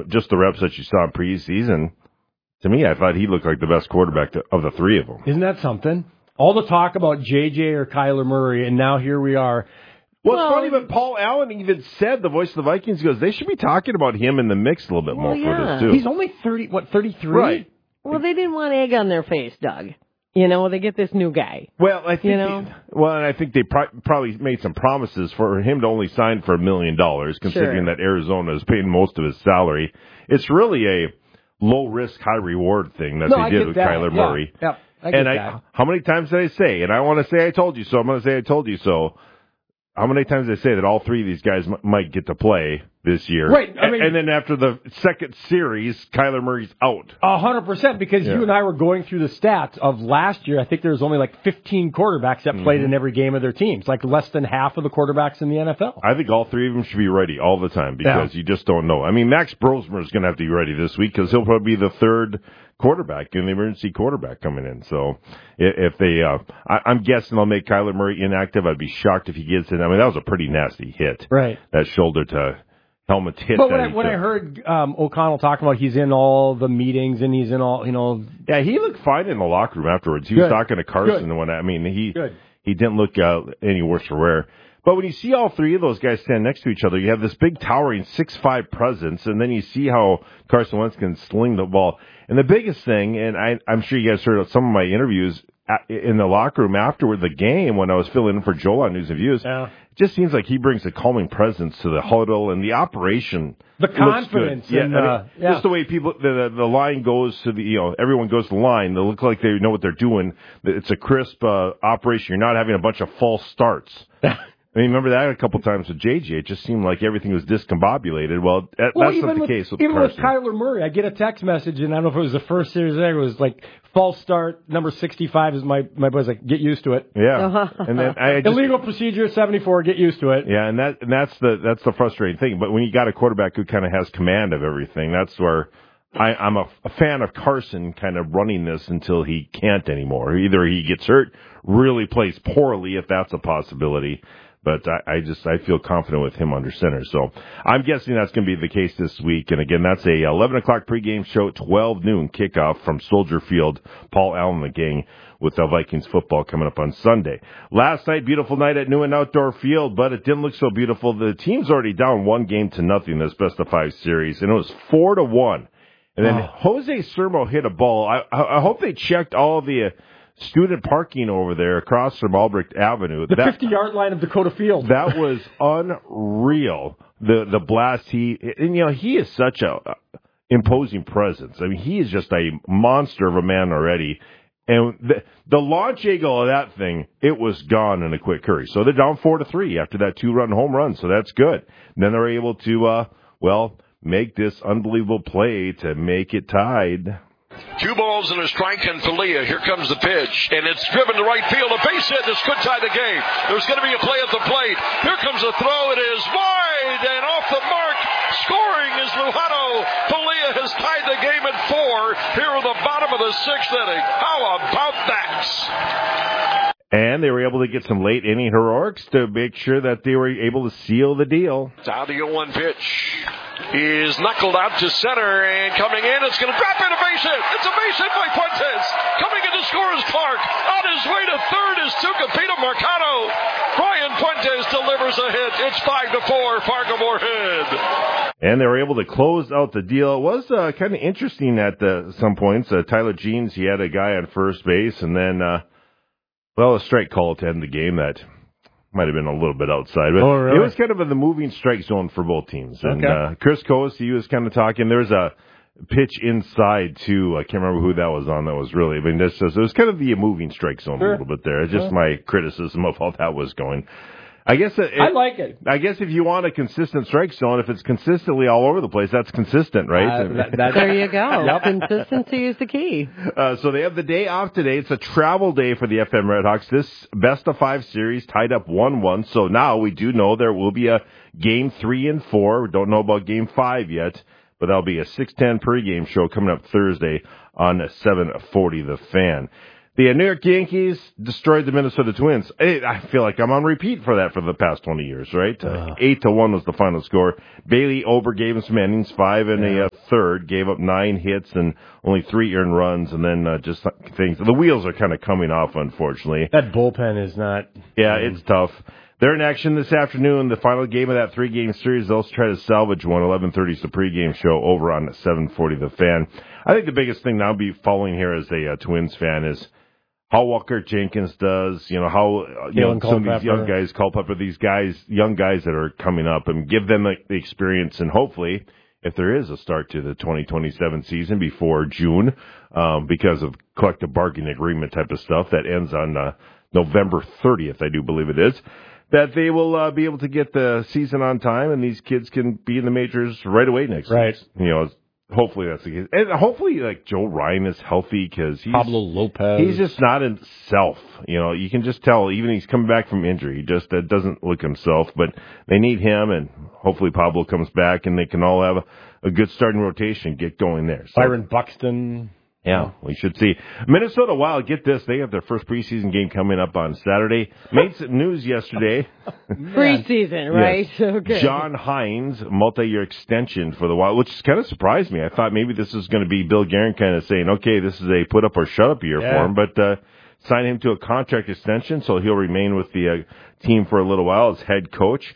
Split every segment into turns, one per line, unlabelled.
just the reps that you saw in preseason, to me, I thought he looked like the best quarterback of the three of them.
Isn't that something? All the talk about J.J. or Kyler Murray, and now here we are.
Well, it's funny, but Paul Allen even said, the voice of the Vikings, goes, they should be talking about him in the mix a little bit more for this, too.
He's only 33?
Right.
Well, they didn't want egg on their face, Doug. You know, they get this new guy.
Well, I think and I think they probably made some promises for him to only sign for $1 million, considering that Arizona is paying most of his salary. It's really a low-risk, high-reward thing that they did with Kyler Murray.
Yeah, I get that.
How many times did I say, and I want to say I told you so, I'm going to say I told you so. How many times did I say that all three of these guys might get to play this year?
Right.
And then after the second series, Kyler Murray's out.
100%, because you and I were going through the stats of last year. I think there was only like 15 quarterbacks that played in every game of their teams, like less than half of the quarterbacks in the NFL.
I think all three of them should be ready all the time because you just don't know. I mean, Max Brosmer is going to have to be ready this week because he'll probably be the third quarterback and the emergency quarterback coming in. So if they, I'm guessing they'll make Kyler Murray inactive. I'd be shocked if he gets in. I mean, that was a pretty nasty hit.
Right.
That shoulder to helmet hit.
But when I heard O'Connell talking about he's in all the meetings and he's in all,
Yeah, he looked fine in the locker room afterwards. He was talking to Carson. He didn't look any worse for wear. But when you see all three of those guys stand next to each other, you have this big towering 6'5" presence, and then you see how Carson Wentz can sling the ball. And the biggest thing, and I'm sure you guys heard some of my interviews in the locker room afterward the game when I was filling in for Joel on News and Views, it just seems like he brings a calming presence to the huddle and the operation.
The confidence.
Just the way people, the line goes to everyone goes to the line. They look like they know what they're doing. It's a crisp operation. You're not having a bunch of false starts. I mean, remember that a couple times with JJ. It just seemed like everything was discombobulated. Well, that's not the case with
Carson.
Even
with Kyler Murray, I get a text message, and I don't know if it was the first series there. It was like, false start, number 65 is my boy's like, get used to it.
Yeah. And then
illegal procedure 74, get used to it.
Yeah, and that's the frustrating thing. But when you got a quarterback who kind of has command of everything, that's where I'm a fan of Carson kind of running this until he can't anymore. Either he gets hurt, really plays poorly, if that's a possibility. But I feel confident with him under center. So I'm guessing that's going to be the case this week. And again, that's a 11 o'clock pregame show, 12 noon kickoff from Soldier Field. Paul Allen, the gang, with the Vikings football coming up on Sunday. Last night, beautiful night at Newman Outdoor Field, but it didn't look so beautiful. The team's already down 1-0 this best-of-5 series, and it was 4-1. And then Jose Sermo hit a ball. I hope they checked all the student parking over there across from Albrecht Avenue.
The 50-yard line of Dakota Field.
That was unreal. The blast he is such a imposing presence. I mean, he is just a monster of a man already. And the launch angle of that thing, it was gone in a quick hurry. So they're down 4-3 after that 2-run home run. So that's good. And then they're able to, make this unbelievable play to make it tied.
2 balls and a strike, and Falia. Here comes the pitch, and it's driven to right field. A base hit. This could tie the game. There's going to be a play at the plate. Here comes the throw. It is wide and off the mark. Scoring is Lujano. Falia has tied the game at 4 here in the bottom of the 6th inning. How about that?
And they were able to get some late inning heroics to make sure that they were able to seal the deal.
Down to 0-1 pitch. Is knuckled out to center, and coming in, it's going to drop in a base hit. It's a base hit by Fuentes. Coming in to score is Clark. On his way to third is Tucapita Mercado. Brian Fuentes delivers a hit. It's 5-4, Fargo Moorhead.
And they were able to close out the deal. It was kind of interesting at some points. Tyler Jeans, he had a guy on first base, and then, a strike call to end the game that might have been a little bit outside, but
really?
It was kind of in the moving strike zone for both teams. And Chris Coase, he was kind of talking. There was a pitch inside, too. I can't remember who that was on. That was really, it was kind of the moving strike zone a little bit there. It's just my criticism of how that was going. I guess
I like it.
I guess if you want a consistent strike zone, if it's consistently all over the place, that's consistent, right?
There you go. Consistency is the key.
So they have the day off today. It's a travel day for the FM Redhawks. This best-of-5 series tied up 1-1. So now we do know there will be a game 3 and 4. We don't know about game 5 yet, but that'll be a 6:10 pregame show coming up Thursday on 740 The Fan. The New York Yankees destroyed the Minnesota Twins. I feel like I'm on repeat for that for the past 20 years, right? 8-1 was the final score. Bailey Ober gave him some innings, 5 and a third, gave up 9 hits and only 3 earned runs, and then just things. The wheels are kind of coming off, unfortunately.
That bullpen is not...
Yeah, it's tough. They're in action this afternoon, the final game of that 3-game series. They'll try to salvage one. 11:30 is the pregame show over on 740 The Fan. I think the biggest thing I'll be following here as a Twins fan is how Walker Jenkins does, how some of these young guys, Culpepper, these guys, young guys that are coming up, and give them the experience, and hopefully, if there is a start to the 2027 season before June, because of collective bargaining agreement type of stuff that ends on November 30th, I do believe it is, that they will be able to get the season on time, and these kids can be in the majors right away next year. Hopefully that's the case. And hopefully, Joe Ryan is healthy because
Pablo Lopez.
He's just not himself. You can just tell, even he's coming back from injury. He just doesn't look himself. But they need him, and hopefully Pablo comes back, and they can all have a good starting rotation, get going there. So,
Byron Buxton.
Yeah, we should see. Minnesota Wild, get this, they have their first preseason game coming up on Saturday. Made some news yesterday.
Preseason, right?
Yes.
Okay.
John Hines, multi-year extension for the Wild, which kind of surprised me. I thought maybe this is going to be Bill Guerin kind of saying, okay, this is a put up or shut up year for him, but sign him to a contract extension, so he'll remain with the team for a little while as head coach.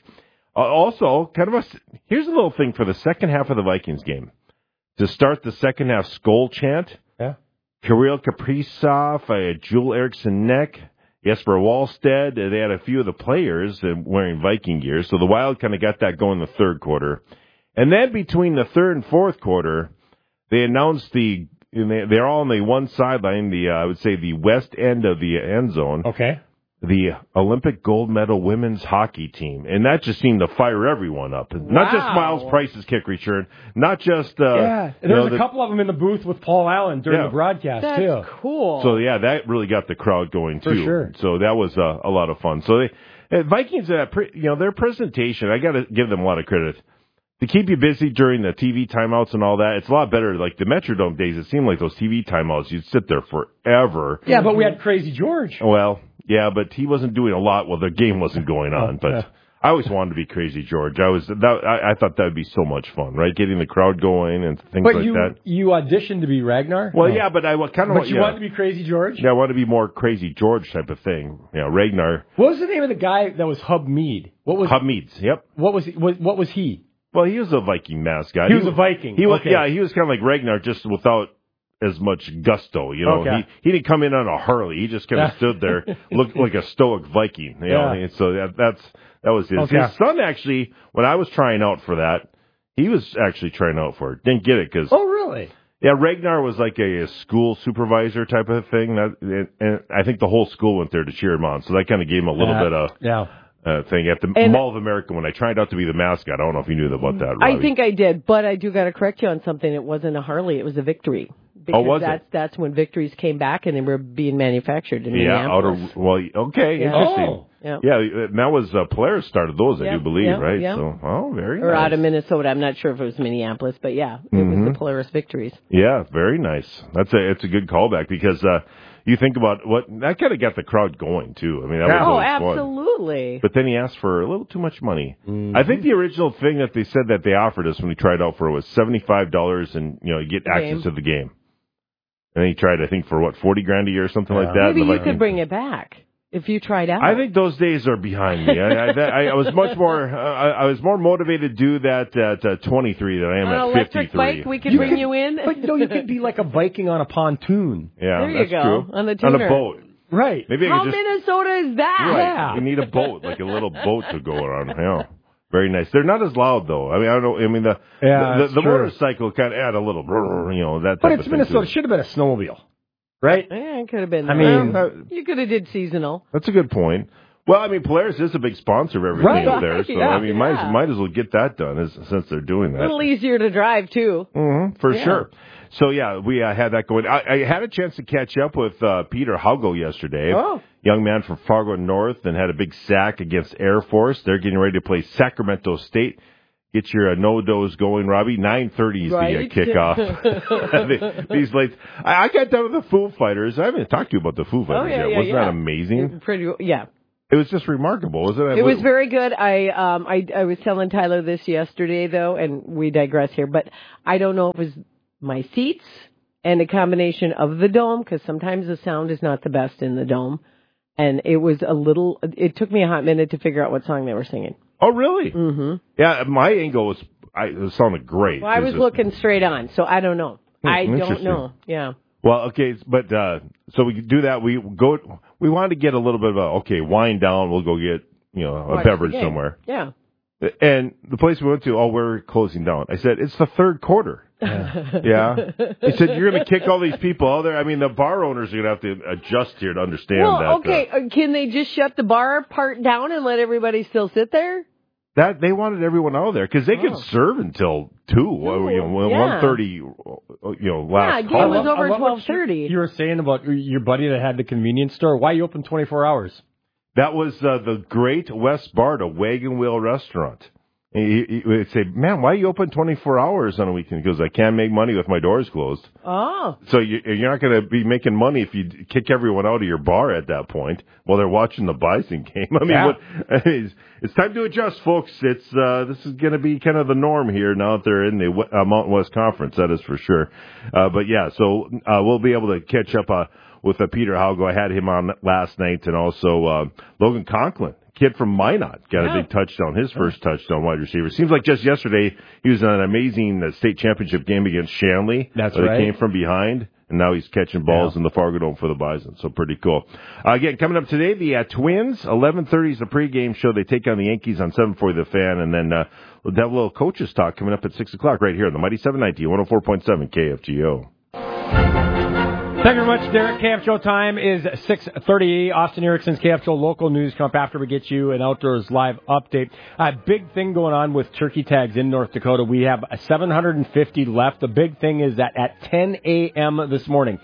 Also, here's a little thing for the second half of the Vikings game. To start the second half, Skol chant. Kirill Kaprizov, Joel Eriksson-Ek, Jesper Wallstedt. They had a few of the players wearing Viking gear, so the Wild kind of got that going in the third quarter. And then between the third and fourth quarter, they announced they're all on the one sideline, I would say the west end of the end zone.
Okay.
The Olympic gold medal women's hockey team. And that just seemed to fire everyone up. Not just Miles Price's kick return, not just...
there was a couple of them in the booth with Paul Allen during the broadcast, too.
That's cool.
So, that really got the crowd going, too.
For sure.
So that was a lot of fun. So, Vikings, their presentation, I got to give them a lot of credit. To keep you busy during the TV timeouts and all that, it's a lot better. Like the Metrodome days, it seemed like those TV timeouts, you'd sit there forever.
Yeah, but we had Crazy George.
Well, yeah, but he wasn't doing a lot while the game wasn't going on. But I always wanted to be Crazy George. I thought that would be so much fun, right? Getting the crowd going and things like that. But you
auditioned to be Ragnar?
Well, yeah, but I kind of.
But you wanted to be Crazy George?
Yeah, I wanted to be more Crazy George type of thing. Ragnar.
What was the name of the guy that was Hub Mead?
Hub Meads? Yep.
What was he?
Well, he was a Viking mascot.
He was a Viking.
He was, yeah, he was kind of like Ragnar, just without as much gusto.
Okay.
He didn't come in on a Harley. He just kind of stood there, looked like a stoic Viking. And so that was his.
Okay.
His son actually, when I was trying out for that, he was actually trying out for it. Didn't get it because.
Oh, really?
Yeah, Ragnar was like a school supervisor type of thing, and I think the whole school went there to cheer him on. So that kind of gave him a little bit of. Thing at the Mall of America when I tried out to be the mascot. I don't know if you knew about that, Robbie.
I think I did, but I do got to correct you on something. It wasn't a Harley; it was a Victory. Because
was it?
That's when Victories came back and they were being manufactured in Minneapolis.
Interesting.
Yeah,
and that was Polaris started those, I do believe, right?
Yeah.
So, very nice.
Or out of Minnesota. I'm not sure if it was Minneapolis, but it was the Polaris Victories.
Yeah, very nice. It's a good callback because you think about that kind of got the crowd going too. I mean, that was
absolutely.
Fun. But then he asked for a little too much money. Mm-hmm. I think the original thing that they said that they offered us when we tried out for it was $75 and you get access to the game. And he tried, I think, for $40,000 a year or something like that.
Maybe you could bring it back if you tried out.
I think those days are behind me. I was much more. I was more motivated to do that at 23 than I am at 53.
Electric bike, we could bring you in.
But you could be like a Viking on a pontoon.
Yeah,
there you
that's
go.
True.
On the tuner.
On a boat.
Right.
Maybe
How Minnesota is that?
Right.
Yeah.
We need a boat, like a little boat to go on. Yeah. Very nice. They're not as loud though. I mean, I don't know. I mean, the motorcycle kind of add a little, that type
but
of
it's
thing.
Minnesota. It should have been a snowmobile. Right?
Yeah, it could have been.
I mean,
you could have did seasonal.
That's a good point. Well, I mean, Polaris is a big sponsor of everything up there, so I mean, might as well get that done since they're doing that.
A little easier to drive too.
Mm-hmm, for sure. So yeah, we had that going. I had a chance to catch up with Peter Haugo yesterday.
Oh.
Young man from Fargo North, and had a big sack against Air Force. They're getting ready to play Sacramento State. get your no-dose going, Robbie. 9:30 is
Right.
the kickoff. These late. I got done with the Foo Fighters. I haven't talked to you about the Foo Fighters yet. Wasn't that amazing? It was just remarkable, wasn't it?
It was very good. I was telling Tyler this yesterday, though, and we digress here, but I don't know if it was my seats and a combination of the dome, because sometimes the sound is not the best in the dome. And it took me a hot minute to figure out what song they were singing.
Oh, really?
Mm-hmm.
Yeah, my angle it sounded great.
Well, I was looking straight on, so I don't know. I don't know. Yeah.
Well, okay, but so we do that. We wanted to get a little bit of wind down. We'll go get a beverage somewhere.
Yeah.
And the place we went to, we're closing down. I said, it's the third quarter. Yeah. He said, you're going to kick all these people out there. I mean, the bar owners are going to have to adjust here to understand that.
Well, okay, can they just shut the bar part down and let everybody still sit there?
That they wanted everyone out there because they could serve until 2, 1:30. Last
game
call.
was over 12:30.
You were saying about your buddy that had the convenience store. Why you open 24 hours?
That was the Great West Bar, a Wagon Wheel restaurant. He would say, man, why are you open 24 hours on a weekend? He goes, I can't make money with my doors closed.
Oh.
So you're not going to be making money if you kick everyone out of your bar at that point while they're watching the Bison game. I mean, it's time to adjust, folks. This is going to be kind of the norm here now that they're in the Mountain West Conference. That is for sure. But yeah, so we'll be able to catch up with Peter Haugo. I had him on last night, and also Logan Conklin. Kid from Minot got a big touchdown, his first touchdown wide receiver. Seems like just yesterday he was in an amazing state championship game against Shanley.
That's right.
He came from behind, and now he's catching balls in the Fargo Dome for the Bison. So pretty cool. Again, coming up today, the Twins, 11:30 is the pregame show. They take on the Yankees on 740 The Fan, and then we'll have a little coaches talk coming up at 6 o'clock right here on the Mighty 790, 104.7 KFGO.
Thank you very much, Derek. KFGO time is 6:30. Austin Erickson's KFGO local news come up after we get you an Outdoors Live update. A big thing going on with turkey tags in North Dakota. We have 750 left. The big thing is that at 10 a.m. this morning,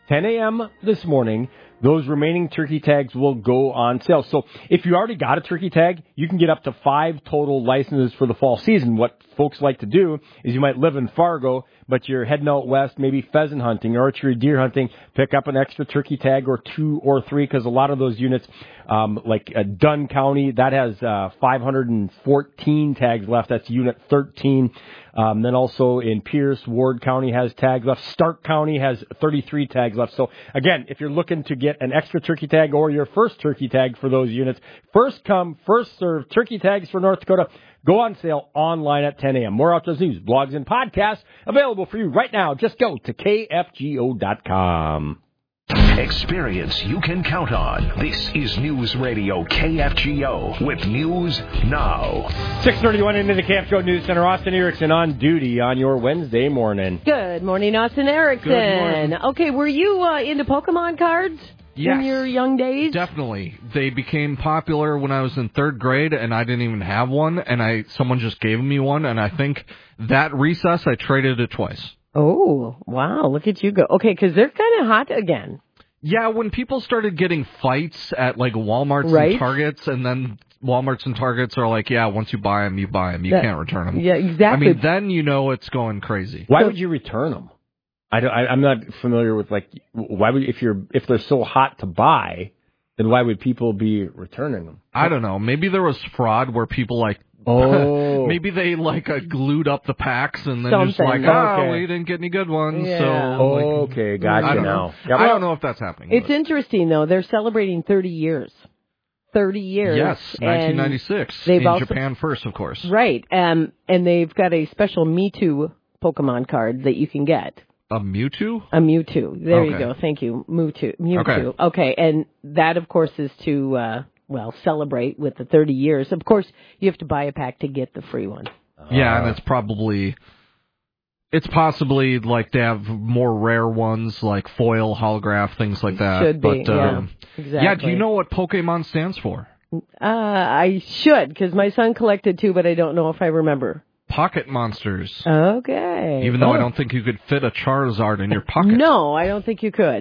those remaining turkey tags will go on sale. So if you already got a turkey tag, you can get up to 5 total licenses for the fall season. What folks like to do is you might live in Fargo, but you're heading out west, maybe pheasant hunting, archery, deer hunting, pick up an extra turkey tag or 2 or 3, because a lot of those units, like Dunn County, that has 514 tags left. That's Unit 13. Then also in Pierce, Ward County has tags left. Stark County has 33 tags left. So again, if you're looking to get an extra turkey tag or your first turkey tag for those units, first come, first serve turkey tags for North Dakota go on sale online at 10 a.m. More Outdoors news, blogs, and podcasts available for you right now. Just go to KFGO.com.
Experience you can count on. This is News Radio KFGO with News Now.
6:31 into the KFGO News Center. Austin Erickson on duty on your Wednesday morning.
Good morning, Austin Erickson.
Good morning.
Okay, were you into Pokemon cards?
Yes,
in your young days?
Definitely. They became popular when I was in 3rd grade, and I didn't even have one, and someone just gave me one, and I think that recess I traded it twice.
Oh, wow, look at you go. Okay, because they're kind of hot again.
Yeah, when people started getting fights at, like, Walmarts and Targets, and then Walmarts and Targets are like, yeah, once you buy them, you buy them. You can't return them.
Yeah, exactly.
I mean, then you know it's going crazy.
Why would you return them? I'm not familiar with, like, why would if they're so hot to buy, then why would people be returning them?
I don't know. Maybe there was fraud where people maybe they glued up the packs and then just we didn't get any good ones.
Yeah.
So
okay, gotcha now.
I don't know if that's happening.
It's interesting though. They're celebrating 30 years. 30 years.
Yes, 1996 in Japan first, of course.
Right, and they've got a special Mewtwo Pokemon card that you can get.
A Mewtwo?
A Mewtwo. There you go. Thank you. Mewtwo. Okay. And that, of course, is to, celebrate with the 30 years. Of course, you have to buy a pack to get the free one.
Yeah, and it's possibly like they have more rare ones, like foil, holograph, things like that.
Should be,
exactly.
Yeah,
do you know what Pokemon stands for?
I should, because my son collected 2, but I don't know if I remember.
Pocket Monsters.
Okay.
Even though I don't think you could fit a Charizard in your pocket.
No, I don't think you could.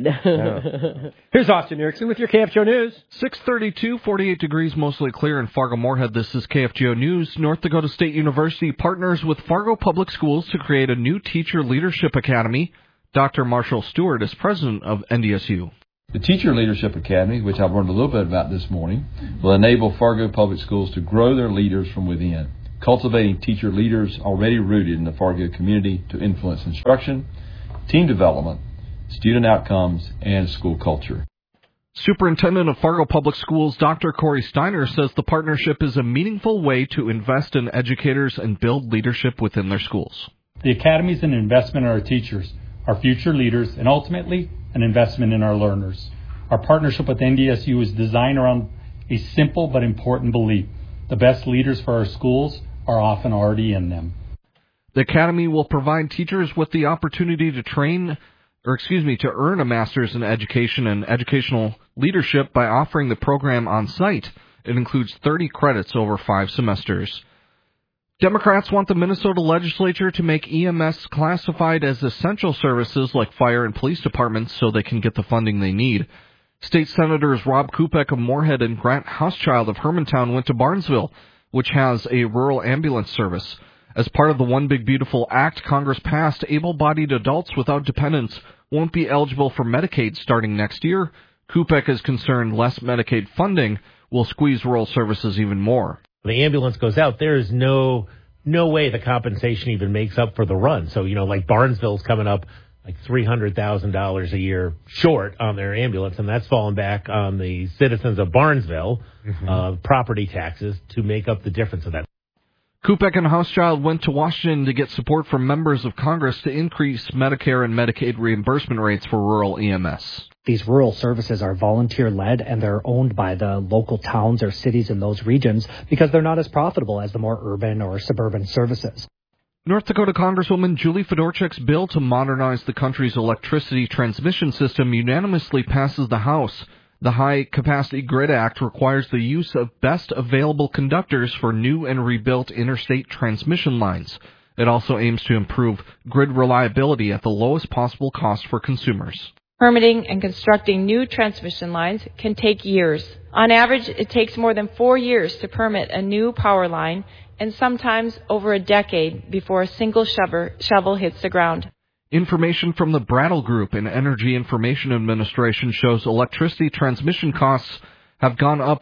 Here's Austin Erickson with your KFGO News.
6:32, 48 degrees, mostly clear in Fargo-Moorhead. This is KFGO News. North Dakota State University partners with Fargo Public Schools to create a new teacher leadership academy. Dr. Marshall Stewart is president of NDSU.
The Teacher Leadership Academy, which I've learned a little bit about this morning, will enable Fargo Public Schools to grow their leaders from within, cultivating teacher leaders already rooted in the Fargo community to influence instruction, team development, student outcomes, and school culture.
Superintendent of Fargo Public Schools, Dr. Corey Steiner, says the partnership is a meaningful way to invest in educators and build leadership within their schools.
The Academy is an investment in our teachers, our future leaders, and ultimately an investment in our learners. Our partnership with NDSU is designed around a simple but important belief. The best leaders for our schools are often already in them.
The Academy will provide teachers with the opportunity to earn a master's in education and educational leadership by offering the program on site. It includes 30 credits over 5 semesters. Democrats want the Minnesota legislature to make EMS classified as essential services like fire and police departments so they can get the funding they need. State Senators Rob Kupek of Moorhead and Grant Hauschild of Hermantown went to Barnesville, which has a rural ambulance service. As part of the One Big Beautiful Act Congress passed, able-bodied adults without dependents won't be eligible for Medicaid starting next year. Kupek is concerned less Medicaid funding will squeeze rural services even more.
The ambulance goes out, there's no way the compensation even makes up for the run. So, like Barnesville's coming up like $300,000 a year short on their ambulance, and that's falling back on the citizens of Barnesville, property taxes, to make up the difference of that.
Kupek and Hauschild went to Washington to get support from members of Congress to increase Medicare and Medicaid reimbursement rates for rural EMS.
These rural services are volunteer-led, and they're owned by the local towns or cities in those regions because they're not as profitable as the more urban or suburban services.
North Dakota Congresswoman Julie Fedorchuk's bill to modernize the country's electricity transmission system unanimously passes the House. The High Capacity Grid Act requires the use of best available conductors for new and rebuilt interstate transmission lines. It also aims to improve grid reliability at the lowest possible cost for consumers.
Permitting and constructing new transmission lines can take years. On average, it takes more than 4 years to permit a new power line, and sometimes over a decade before a single shovel hits the ground.
Information from the Brattle Group and Energy Information Administration shows electricity transmission costs have gone up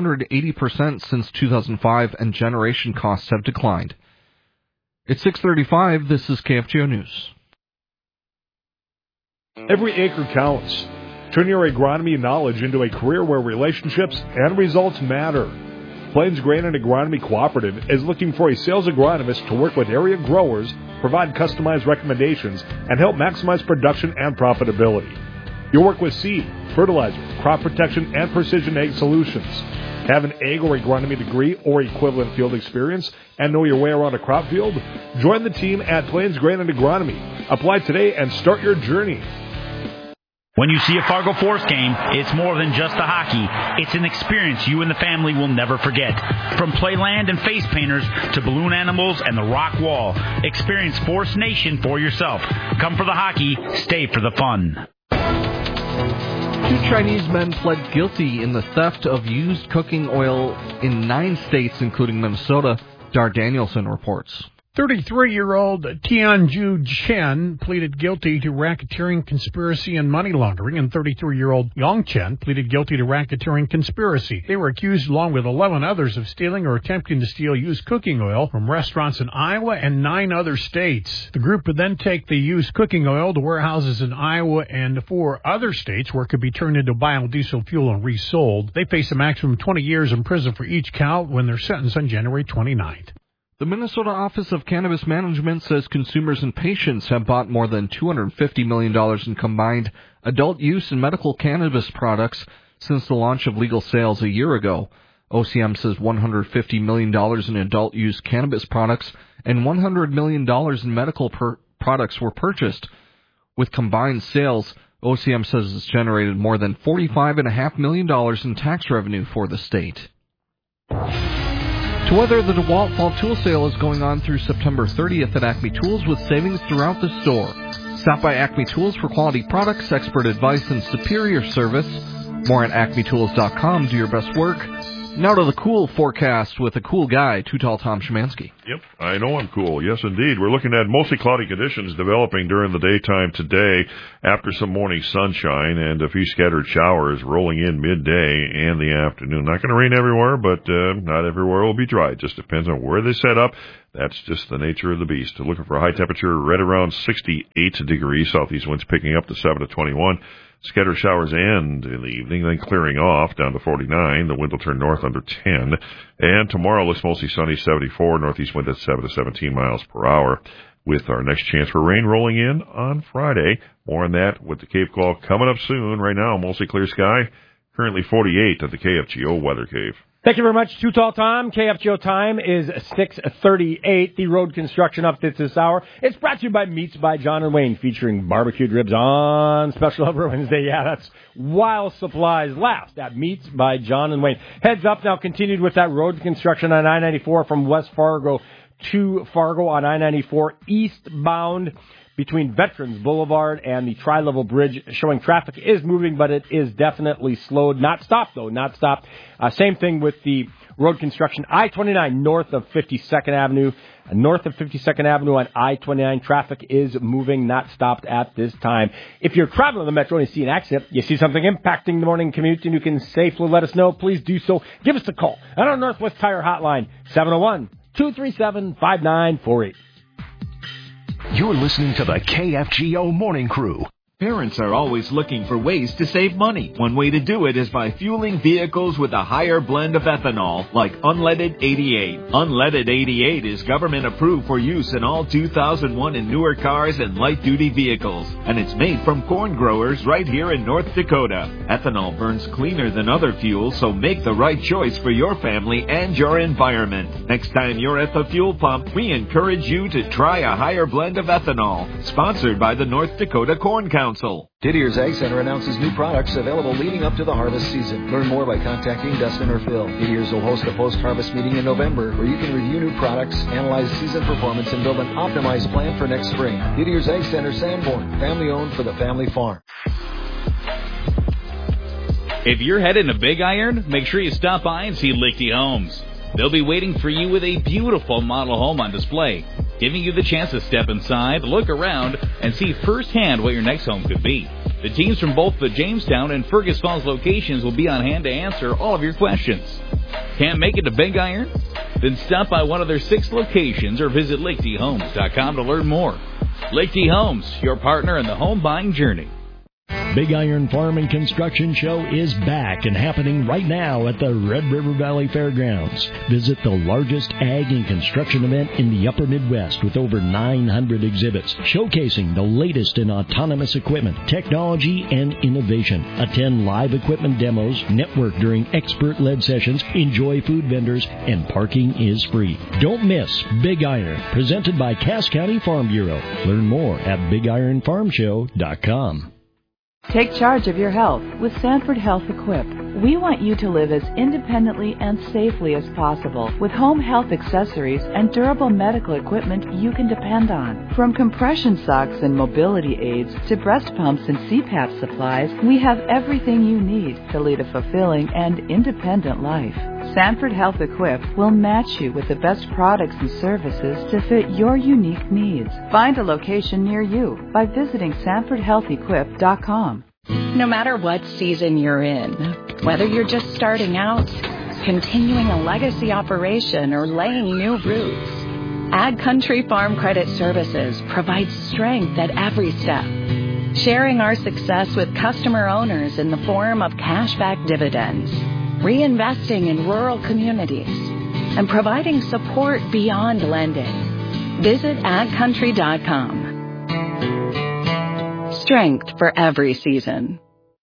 180% since 2005, and generation costs have declined. It's 6:35. This is KFGO News.
Every acre counts. Turn your agronomy knowledge into a career where relationships and results matter. Plains Grain and Agronomy Cooperative is looking for a sales agronomist to work with area growers, provide customized recommendations, and help maximize production and profitability. You'll work with seed, fertilizer, crop protection, and precision ag solutions. Have an ag or agronomy degree or equivalent field experience and know your way around a crop field? Join the team at Plains Grain and Agronomy. Apply today and start your journey.
When you see a Fargo Forest game, it's more than just the hockey. It's an experience you and the family will never forget. From playland and face painters to balloon animals and the rock wall, experience Forest Nation for yourself. Come for the hockey, stay for the fun.
2 Chinese men pled guilty in the theft of used cooking oil in 9 states, including Minnesota, Dar Danielson reports.
33-year-old Tianju Chen pleaded guilty to racketeering, conspiracy, and money laundering, and 33-year-old Yang Chen pleaded guilty to racketeering conspiracy. They were accused, along with 11 others, of stealing or attempting to steal used cooking oil from restaurants in Iowa and 9 other states. The group would then take the used cooking oil to warehouses in Iowa and 4 other states where it could be turned into biodiesel fuel and resold. They face a maximum of 20 years in prison for each count when they're sentenced on January 29th.
The Minnesota Office of Cannabis Management says consumers and patients have bought more than $250 million in combined adult use and medical cannabis products since the launch of legal sales a year ago. OCM says $150 million in adult use cannabis products and $100 million in medical products were purchased. With combined sales, OCM says it's generated more than $45.5 million in tax revenue for the state. To weather the DeWalt Fall Tool Sale is going on through September 30th at Acme Tools with savings throughout the store. Stop by Acme Tools for quality products, expert advice, and superior service. More at acmetools.com. Do your best work. Now to the cool forecast with a cool guy, Too Tall Tom Szymanski.
Yep, I know I'm cool. Yes, indeed. We're looking at mostly cloudy conditions developing during the daytime today after some morning sunshine and a few scattered showers rolling in midday and the afternoon. Not going to rain everywhere, but not everywhere will be dry. It just depends on where they set up. That's just the nature of the beast. Looking for a high temperature right around 68 degrees. Southeast winds picking up to 7 to 21. Scattered showers end in the evening, then clearing off down to 49. The wind will turn north under 10. And tomorrow looks mostly sunny, 74. Northeast wind at 7 to 17 miles per hour. With our next chance for rain rolling in on Friday. More on that with the Cave Call coming up soon. Right now, mostly clear sky. Currently 48 at the KFGO Weather Cave.
Thank you very much, Too Tall Tom. KFGO time is 6:38. The road construction updates this hour. It's brought to you by Meats by John and Wayne, featuring barbecued ribs on special every Wednesday. Yeah, that's while supplies last at Meats by John and Wayne. Heads up now, continued with that road construction on I-94 from West Fargo to Fargo on I-94 eastbound between Veterans Boulevard and the Tri-Level Bridge, showing traffic is moving, but it is definitely slowed. Not stopped, though, not stopped. Same thing with the road construction. I-29 north of 52nd Avenue. North of 52nd Avenue on I-29, traffic is moving, not stopped at this time. If you're traveling the Metro and you see an accident, you see something impacting the morning commute, and you can safely let us know, please do so. Give us a call on our Northwest Tire Hotline, 701-237-5948.
You're listening to the KFGO Morning Crew.
Parents are always looking for ways to save money. One way to do it is by fueling vehicles with a higher blend of ethanol, like Unleaded 88. Unleaded 88 is government approved for use in all 2001 and newer cars and light-duty vehicles. And it's made from corn growers right here in North Dakota. Ethanol burns cleaner than other fuels, so make the right choice for your family and your environment. Next time you're at the fuel pump, we encourage you to try a higher blend of ethanol. Sponsored by the North Dakota Corn Council.
Didier's Ag Center announces new products available leading up to the harvest season. Learn more by contacting Dustin or Phil. Didier's will host a post-harvest meeting in November where you can review new products, analyze season performance, and build an optimized plan for next spring. Didier's Ag Center, Sanborn, family-owned for the family farm.
If you're heading to Big Iron, make sure you stop by and see Lichty Homes. They'll be waiting for you with a beautiful model home on display, giving you the chance to step inside, look around, and see firsthand what your next home could be. The teams from both the Jamestown and Fergus Falls locations will be on hand to answer all of your questions. Can't make it to Big Iron? Then stop by one of their 6 locations or visit LichtyHomes.com to learn more. Lichty Homes, your partner in the home buying journey.
Big Iron Farm and Construction Show is back and happening right now at the Red River Valley Fairgrounds. Visit the largest ag and construction event in the upper Midwest with over 900 exhibits showcasing the latest in autonomous equipment, technology, and innovation. Attend live equipment demos, network during expert-led sessions, enjoy food vendors, and parking is free. Don't miss Big Iron, presented by Cass County Farm Bureau. Learn more at BigIronFarmShow.com.
Take charge of your health with Sanford Health Equip. We want you to live as independently and safely as possible with home health accessories and durable medical equipment you can depend on. From compression socks and mobility aids to breast pumps and CPAP supplies, we have everything you need to lead a fulfilling and independent life. Sanford Health Equip will match you with the best products and services to fit your unique needs. Find a location near you by visiting SanfordHealthEquip.com.
No matter what season you're in, whether you're just starting out, continuing a legacy operation, or laying new roots, Ag Country Farm Credit Services provides strength at every step, sharing our success with customer owners in the form of cashback dividends, reinvesting in rural communities, and providing support beyond lending. Visit agcountry.com. Strength for every season.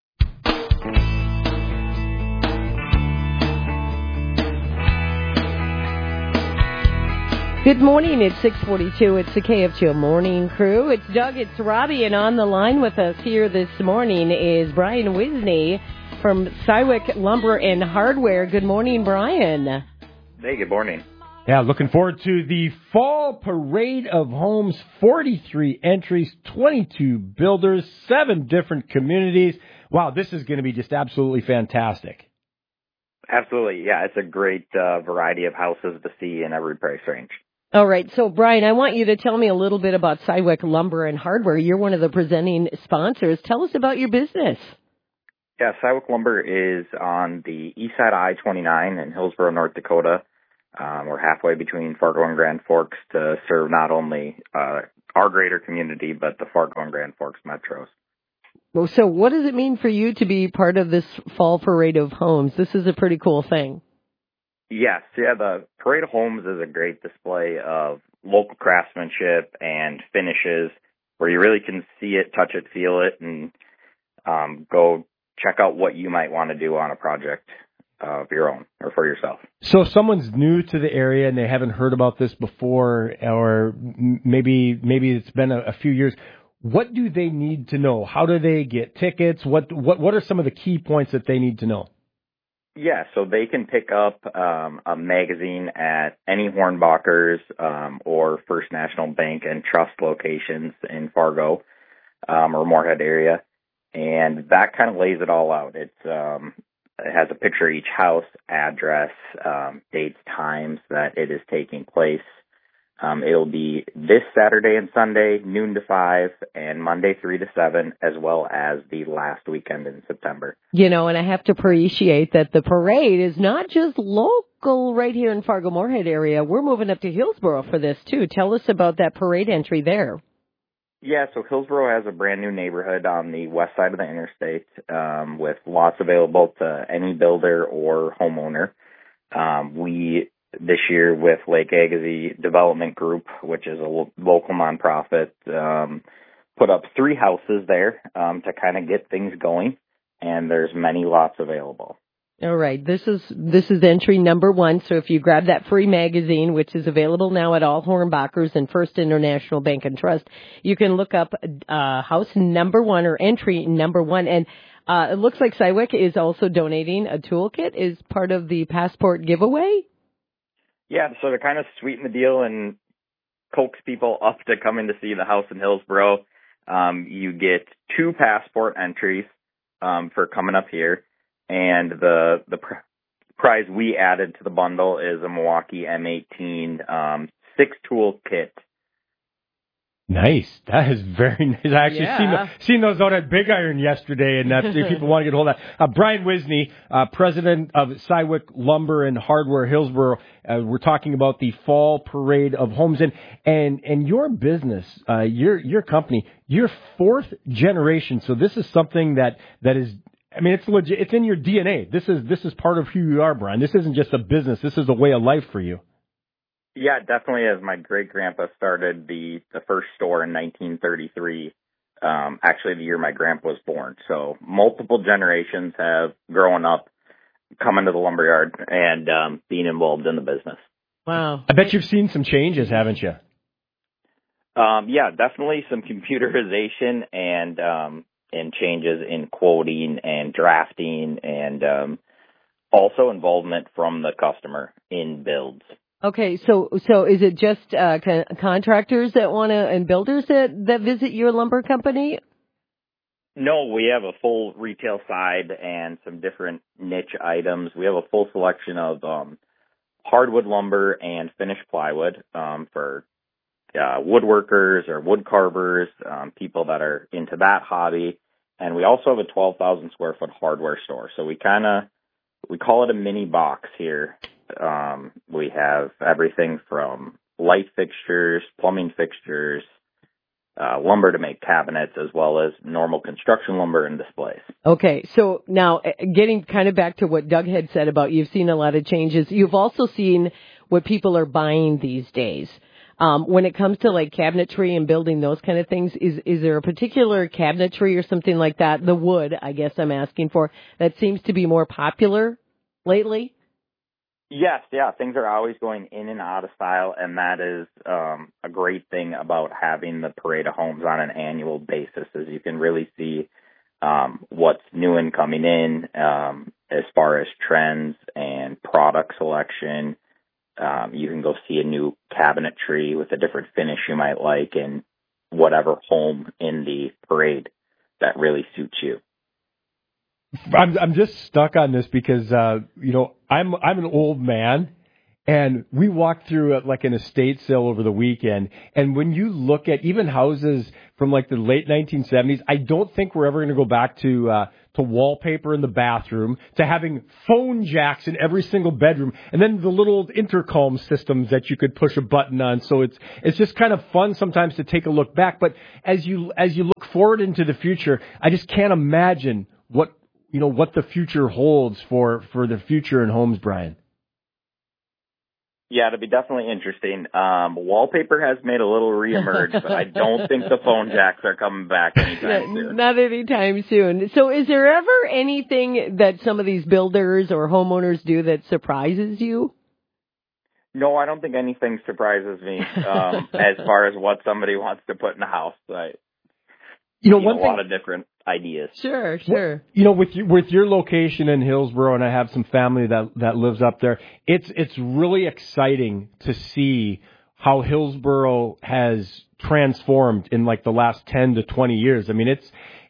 Good morning. It's 6:42. It's the KFGO Morning Crew. It's Doug. It's Robbie. And on the line with us here this morning is Brian Wisney from Cywick Lumber and Hardware. Good morning, Brian.
Hey, good morning.
Yeah, looking forward to the Fall Parade of Homes. 43 entries, 22 builders, 7 different communities. Wow, this is going to be just absolutely fantastic.
Absolutely, yeah. It's a great variety of houses to see in every price range.
All right, so Brian, I want you to tell me a little bit about Cywick Lumber and Hardware. You're one of the presenting sponsors. Tell us about your business.
Yeah, Cywick Lumber is on the east side of I-29 in Hillsboro, North Dakota. We're halfway between Fargo and Grand Forks to serve not only our greater community, but the Fargo and Grand Forks metros.
Well, so what does it mean for you to be part of this Fall Parade of Homes? This is a pretty cool thing.
Yes, yeah, the Parade of Homes is a great display of local craftsmanship and finishes where you really can see it, touch it, feel it, and go check out what you might want to do on a project of your own or for yourself.
So if someone's new to the area and they haven't heard about this before, or maybe it's been a few years, what do they need to know? How do they get tickets? What are some of the key points that they need to know?
Yeah, so they can pick up a magazine at any Hornbachers or First National Bank and Trust locations in Fargo or Moorhead area, and that kind of lays it all out. It has a picture of each house, address, dates, times that it is taking place. It'll be this Saturday and Sunday, noon to 5, and Monday 3 to 7, as well as the last weekend in September.
You know, and I have to appreciate that the parade is not just local right here in Fargo-Moorhead area. We're moving up to Hillsboro for this, too. Tell us about that parade entry there.
Yeah, so Hillsboro has a brand new neighborhood on the west side of the interstate with lots available to any builder or homeowner. We this year with Lake Agassiz Development Group, which is a local nonprofit, put up 3 houses there to kind of get things going, and there's many lots available.
All right, this is entry number 1. So if you grab that free magazine, which is available now at all Hornbachers and First International Bank and Trust, you can look up house number 1 or entry number 1, and it looks like Cywick is also donating a toolkit as part of the passport giveaway.
Yeah, so to kind of sweeten the deal and coax people up to come in to see the house in Hillsboro, you get 2 passport entries for coming up here, and the prize we added to the bundle is a Milwaukee M18 6-tool kit.
Nice. That is very nice. I actually seen those out at Big Iron yesterday, and if people want to get a hold of that. Brian Wisney, president of Cywick Lumber and Hardware Hillsboro. We're talking about the Fall Parade of Homes, and your business, your company, your 4th generation. So this is something that is, I mean, it's legit. It's in your DNA. This is part of who you are, Brian. This isn't just a business. This is a way of life for you.
Yeah, definitely. As my great-grandpa started the first store in 1933, actually the year my grandpa was born. So multiple generations have grown up, coming to the lumberyard, and being involved in the business.
Wow.
I bet you've seen some changes, haven't you?
Yeah, definitely some computerization and changes in quoting and drafting, and also involvement from the customer in builds.
Okay, so is it just contractors that want to, and builders that visit your lumber company?
No, we have a full retail side and some different niche items. We have a full selection of hardwood lumber and finished plywood for woodworkers or wood carvers, people that are into that hobby. And we also have a 12,000 square foot hardware store. So we call it a mini box here. We have everything from light fixtures, plumbing fixtures, lumber to make cabinets, as well as normal construction lumber and displays.
Okay, so now getting kind of back to what Doug had said about you've seen a lot of changes. You've also seen what people are buying these days. When it comes to like cabinetry and building those kind of things, is there a particular cabinetry or something like that, the wood, I guess I'm asking for, that seems to be more popular lately?
Yes, yeah, things are always going in and out of style, and that is a great thing about having the Parade of Homes on an annual basis, is you can really see what's new and coming in as far as trends and product selection, You can go see a new cabinetry with a different finish you might like in whatever home in the parade that really suits you.
I'm just stuck on this because I'm an old man, and we walked through like an estate sale over the weekend, and when you look at even houses from like the late 1970s, I don't think we're ever going to go back to wallpaper in the bathroom, to having phone jacks in every single bedroom, and then the little intercom systems that you could push a button on. So it's just kind of fun sometimes to take a look back. But as you look forward into the future, I just can't imagine what the future holds for the future in homes, Brian.
Yeah, it'll be definitely interesting. Wallpaper has made a little reemerge, but I don't think the phone jacks are coming back anytime soon.
Not anytime soon. So is there ever anything that some of these builders or homeowners do that surprises you?
No, I don't think anything surprises me as far as what somebody wants to put in a house. A lot of different ideas.
Sure.
With your location in Hillsboro, and I have some family that lives up there, it's really exciting to see how Hillsboro has transformed in like the last 10 to 20 years. I mean, it's,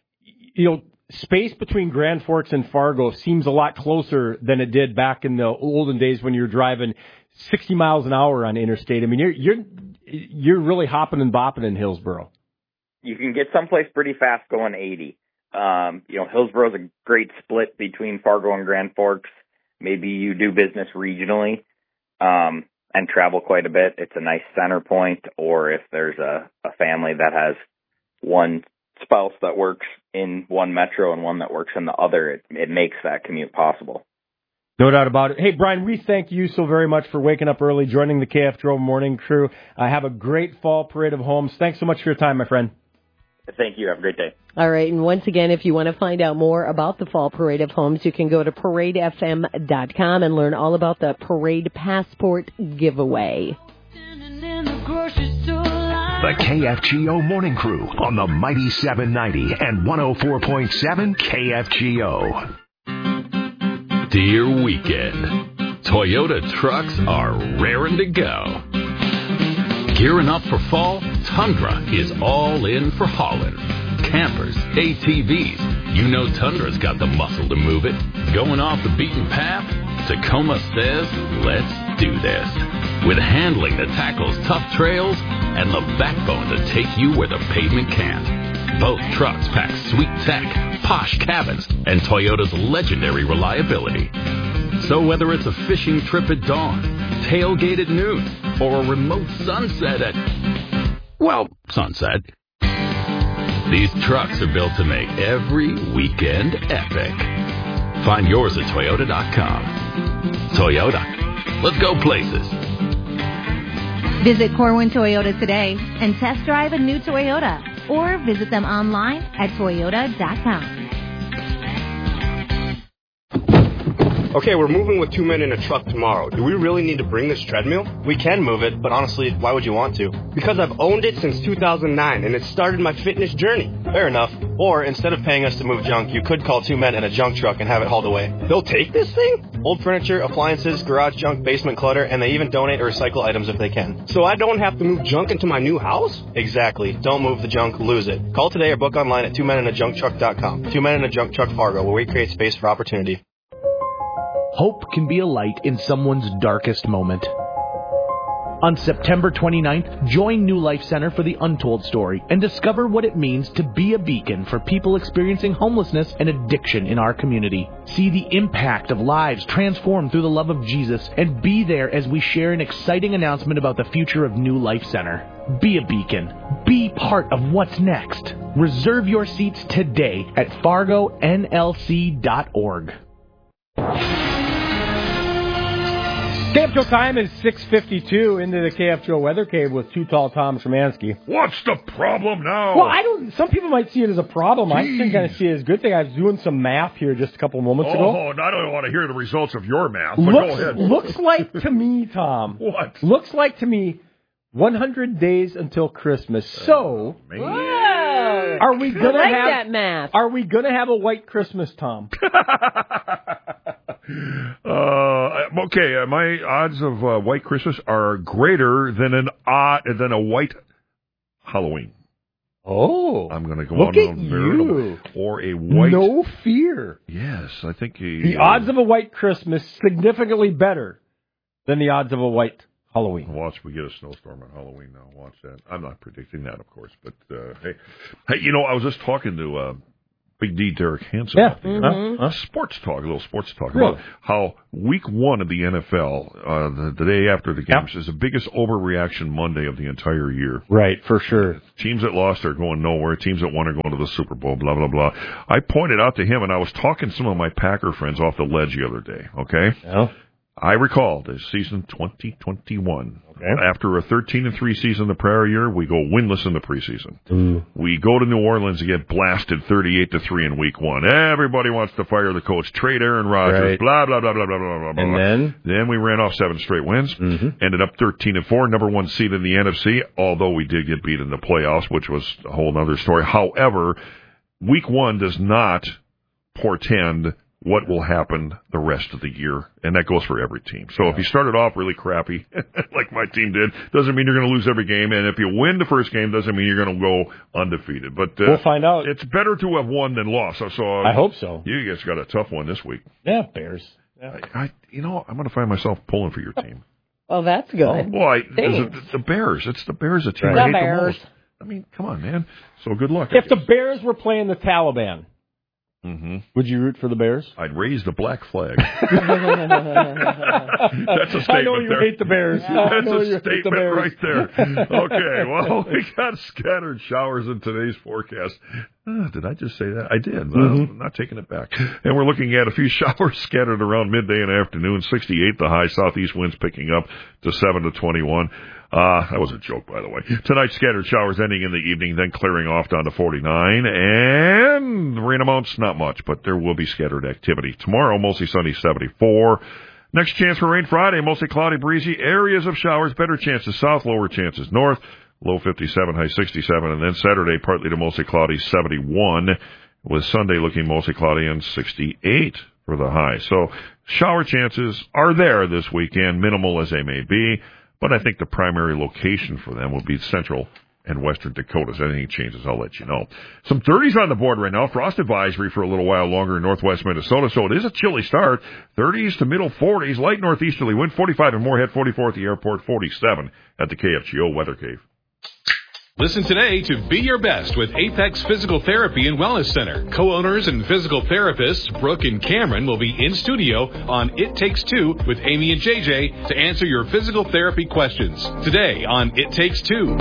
space between Grand Forks and Fargo seems a lot closer than it did back in the olden days when you were driving 60 miles an hour on interstate. I mean, you're really hopping and bopping in Hillsboro.
You can get someplace pretty fast going 80. Hillsboro's a great split between Fargo and Grand Forks. Maybe you do business regionally and travel quite a bit. It's a nice center point. Or if there's a family that has one spouse that works in one metro and one that works in the other, it makes that commute possible.
No doubt about it. Hey, Brian, we thank you so very much for waking up early, joining the KFGO morning crew. Have a great fall parade of homes. Thanks so much for your time, my friend.
Thank you. Have a great day.
All right. And once again, if you want to find out more about the Fall Parade of Homes, you can go to paradefm.com and learn all about the Parade Passport giveaway.
The KFGO Morning Crew on the Mighty 790 and 104.7 KFGO.
Dear weekend, Toyota trucks are raring to go. Gearing up for fall, Tundra is all in for hauling. Campers, ATVs, you know Tundra's got the muscle to move it. Going off the beaten path? Tacoma says, let's do this. With handling that tackles tough trails and the backbone to take you where the pavement can't. Both trucks pack sweet tech, posh cabins, and Toyota's legendary reliability. So whether it's a fishing trip at dawn, tailgate at noon, or a remote sunset sunset, these trucks are built to make every weekend epic. Find yours at Toyota.com. Toyota. Let's go places.
Visit Corwin Toyota today and test drive a new Toyota, or visit them online at Toyota.com.
Okay, we're moving with 2 men in a truck tomorrow. Do we really need to bring this treadmill? We can move it, but honestly, why would you want to? Because I've owned it since 2009, and it started my fitness journey. Fair enough. Or, instead of paying us to move junk, you could call 2 men in a junk truck and have it hauled away. They'll take this thing? Old furniture, appliances, garage junk, basement clutter, and they even donate or recycle items if they can. So I don't have to move junk into my new house? Exactly. Don't move the junk, lose it. Call today or book online at 2meninajuncktruck.com. 2 Men in a Junk Truck Fargo, where we create space for opportunity.
Hope can be a light in someone's darkest moment. On September 29th, join New Life Center for the Untold Story and discover what it means to be a beacon for people experiencing homelessness and addiction in our community. See the impact of lives transformed through the love of Jesus and be there as we share an exciting announcement about the future of New Life Center. Be a beacon. Be part of what's next. Reserve your seats today at fargonlc.org.
KFGO time is 6:52 into the KFGO Weather Cave with Too Tall Tom Szymanski.
What's the problem now?
Well, some people might see it as a problem. I think I see it as a good thing. I was doing some math here just a couple of moments ago.
Oh, I don't want to hear the results of your math, but go ahead.
Looks like to me, Tom.
What?
Looks like to me 100 days until Christmas. So, are we gonna have
that math?
Are we gonna have a white Christmas, Tom?
Okay, my odds of White Christmas are greater than a white Halloween.
Oh,
I'm going to go
look
on
at
a
you.
Or a white.
No fear.
Yes, I think
the odds of a white Christmas significantly better than the odds of a white Halloween.
Watch, we get a snowstorm on Halloween now. Watch that. I'm not predicting that, of course, but hey, you know, I was just talking to Big D Derek Hansen.
Yeah.
Sports talk, a little sports talk
Really?
about how week one of the NFL, the day after the games, is the biggest overreaction Monday of the entire year.
Right, for sure.
Teams that lost are going nowhere. Teams that won are going to the Super Bowl, blah, blah, blah. I pointed out to him, and I was talking to some of my Packer friends off the ledge the other day, okay?
Yeah.
I recall the season 2021.
Okay.
After a 13-3 season the prior year, we go winless in the preseason. We go to New Orleans and get blasted 38-3 in week one. Everybody wants to fire the coach, trade Aaron Rodgers,
Right.
blah, blah, blah, blah, blah, blah, blah.
And
then we ran off 7 straight wins, ended up 13-4, number 1 seed in the NFC, although we did get beat in the playoffs, which was a whole other story. However, week one does not portend what will happen the rest of the year, and that goes for every team. So if you started off really crappy, like my team did, doesn't mean you're going to lose every game, and if you win the first game, doesn't mean you're going to go undefeated. But
we'll find out.
It's better to have won than lost. So
I hope so.
You guys got a tough one this week.
Yeah, Bears. Yeah.
I'm going to find myself pulling for your team.
Oh, that's good.
The Bears. It's the Bears, a team
The
I hate
Bears.
the most. I mean, come on, man. So good luck.
If the Bears were playing the Taliban, would you root for the Bears?
I'd raise the black flag. That's a statement.
I know you hate the Bears.
That's a statement right there. Okay, well, we got scattered showers in today's forecast. Did I just say that? I did. I'm not taking it back. And we're looking at a few showers scattered around midday and afternoon. 68 the high, southeast winds picking up to 7 to 21. That was a joke, by the way. Tonight, scattered showers ending in the evening, then clearing off down to 49. And rain amounts, not much, but there will be scattered activity. Tomorrow, mostly sunny, 74. Next chance for rain Friday, mostly cloudy, breezy. Areas of showers, better chances south, lower chances north. Low 57, high 67. And then Saturday, partly to mostly cloudy, 71. With Sunday looking mostly cloudy and 68 for the high. So shower chances are there this weekend, minimal as they may be. But I think the primary location for them will be central and western Dakotas. Anything changes, I'll let you know. Some 30s on the board right now. Frost advisory for a little while longer in northwest Minnesota. So it is a chilly start. 30s to middle 40s. Light northeasterly wind. 45 in Moorhead. 44 at the airport. 47 at the KFGO Weather Cave.
Listen today to Be Your Best with Apex Physical Therapy and Wellness Center. Co-owners and physical therapists Brooke and Cameron will be in studio on It Takes Two with Amy and JJ to answer your physical therapy questions. Today on It Takes Two.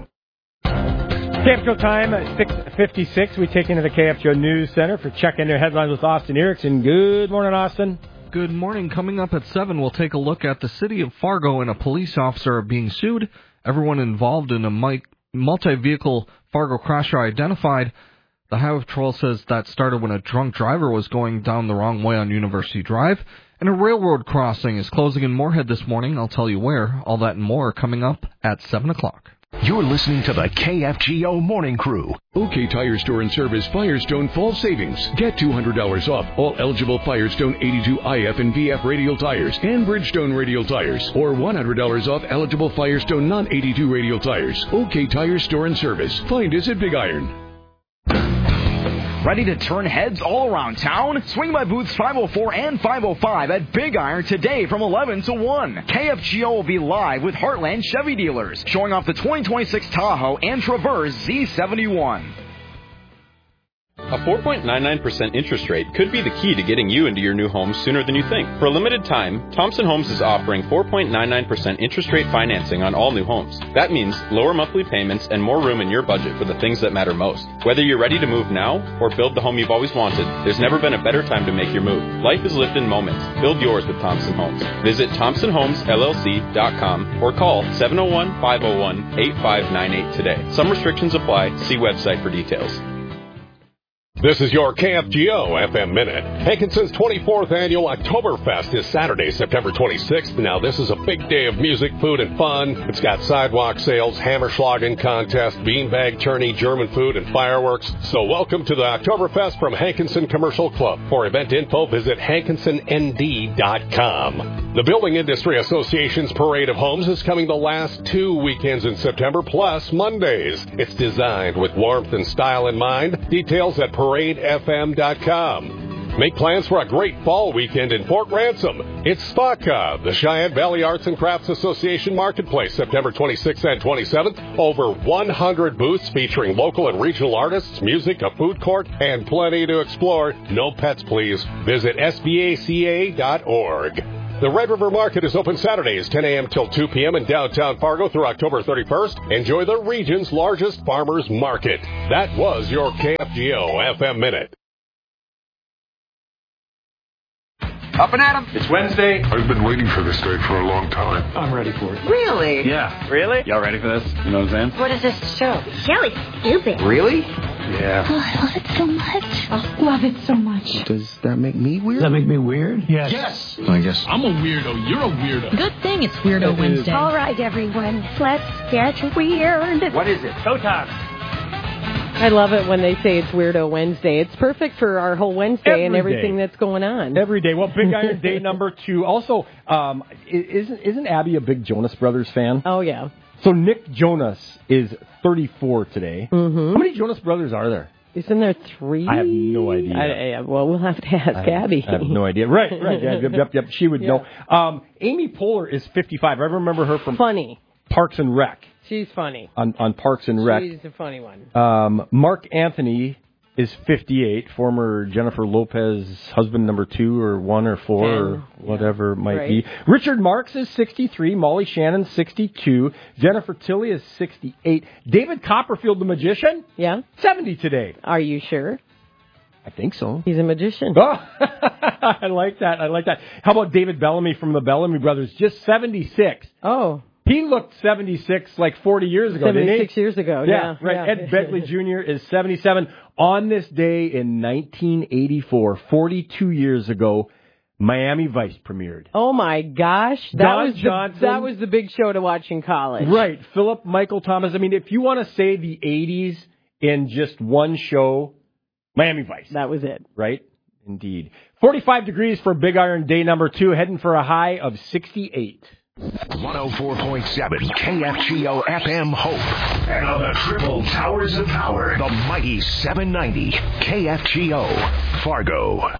KFGO time at 6:56. We take into the KFGO News Center for Check In Their Headlines with Austin Erickson. Good morning, Austin.
Good morning. Coming up at 7, we'll take a look at the city of Fargo and a police officer being sued. Everyone involved in a multi-vehicle Fargo crash are identified. The Highway Patrol says that started when a drunk driver was going down the wrong way on University Drive. And a railroad crossing is closing in Moorhead this morning. I'll tell you where. All that and more coming up at 7 o'clock.
You're listening to the KFGO Morning Crew.
OK Tire Store and Service Firestone Fall Savings. Get $200 off all eligible Firestone 82 IF and VF radial tires and Bridgestone radial tires, or $100 off eligible Firestone non-82 radial tires. OK Tire Store and Service. Find us at Big Iron.
Ready to turn heads all around town? Swing by booths 504 and 505 at Big Iron today from 11 to 1. KFGO will be live with Heartland Chevy dealers, showing off the 2026 Tahoe and Traverse Z71.
A 4.99% interest rate could be the key to getting you into your new home sooner than you think. For a limited time, Thompson Homes is offering 4.99% interest rate financing on all new homes. That means lower monthly payments and more room in your budget for the things that matter most. Whether you're ready to move now or build the home you've always wanted, there's never been a better time to make your move. Life is lived in moments. Build yours with Thompson Homes. Visit ThompsonHomesLLC.com or call 701-501-8598 today. Some restrictions apply. See website for details.
This is your KFGO FM Minute. Hankinson's 24th annual Oktoberfest is Saturday, September 26th. Now, this is a big day of music, food, and fun. It's got sidewalk sales, Hammerschlagen contest, beanbag tourney, German food, and fireworks. So welcome to the Oktoberfest from Hankinson Commercial Club. For event info, visit hankinsonnd.com. The Building Industry Association's Parade of Homes is coming the last 2 weekends in September, plus Mondays. It's designed with warmth and style in mind. Details at ParadeFM.com. Make plans for a great fall weekend in Fort Ransom. It's SPACA, the Cheyenne Valley Arts and Crafts Association Marketplace, September 26th and 27th. Over 100 booths featuring local and regional artists, music, a food court, and plenty to explore. No pets, please. Visit SBACA.org. The Red River Market is open Saturdays, 10 a.m. till 2 p.m. in downtown Fargo through October 31st. Enjoy the region's largest farmers market. That was your KFGO FM Minute.
Up and at 'em.
It's Wednesday.
I've been waiting for this day for a long time.
I'm ready for it.
Really?
Yeah.
Really?
Y'all ready for this? You know what I'm saying?
What is this show?
Shelly's stupid.
Really?
Yeah.
Oh,
I love it so much. Oh, love it so much.
Does that make me weird?
Does that make me weird?
Yes.
Yes. I guess I'm a weirdo. You're a weirdo.
Good thing it's Weirdo Wednesday. All right, everyone. Let's get weird.
What is it? Showtime.
I love it when they say it's Weirdo Wednesday. It's perfect for our whole Wednesday and everything that's going on.
Every day. Well, Big Iron Day number 2. Also, isn't Abby a big Jonas Brothers fan?
Oh, yeah.
So Nick Jonas is 34 today.
Mm-hmm.
How many Jonas Brothers are there?
Isn't there 3?
I have no idea.
Well, we'll have to ask Abby.
I have no idea. Right. Yep. She would know. Amy Poehler is 55. I remember her from Parks and Rec.
She's funny.
On Parks and Rec.
She's a funny one.
Mark Anthony is 58, former Jennifer Lopez husband number 2 or 1 or 4 or whatever it might be. Richard Marx is 63, Molly Shannon 62, Jennifer Tilly is 68, David Copperfield the magician, 70 today.
Are you sure?
I think so.
He's a magician.
Oh, I like that. How about David Bellamy from the Bellamy Brothers, just 76?
Oh.
He looked 76 like 40 years ago, didn't he?
76 years ago,
yeah. Right. Yeah. Ed Begley Jr. is 77. On this day in 1984, 42 years ago, Miami Vice premiered.
Oh, my gosh. That was the big show to watch in college.
Right. Philip Michael Thomas. I mean, if you want to say the 80s in just one show, Miami Vice.
That was it.
Right? Indeed. 45 degrees for Big Iron Day number 2, heading for a high of 68.
104.7 KFGO FM Hope. And on the triple towers of power, the mighty 790 KFGO Fargo.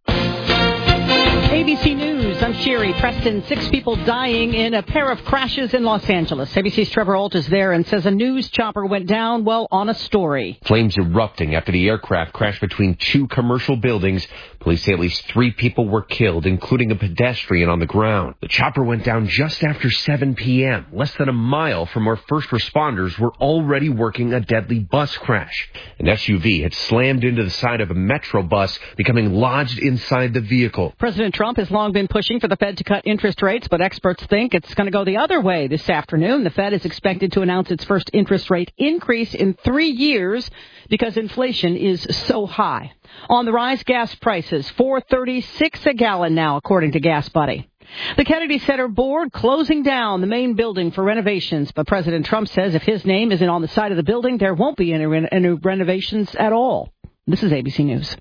ABC News, I'm Sherry Preston. 6 people dying in a pair of crashes in Los Angeles. ABC's Trevor Holt is there and says a news chopper went down, on a story.
Flames erupting after the aircraft crashed between 2 commercial buildings. Police say at least 3 people were killed, including a pedestrian on the ground. The chopper went down just after 7 p.m., less than a mile from where first responders were already working a deadly bus crash. An SUV had slammed into the side of a Metro bus, becoming lodged inside the vehicle.
President Trump has long been pushing for the Fed to cut interest rates, but experts think it's going to go the other way this afternoon. The Fed is expected to announce its first interest rate increase in 3 years because inflation is so high. On the rise, gas prices, $4.36 a gallon now, according to Gas Buddy. The Kennedy Center board closing down the main building for renovations, but President Trump says if his name isn't on the side of the building, there won't be any renovations at all. This is ABC News.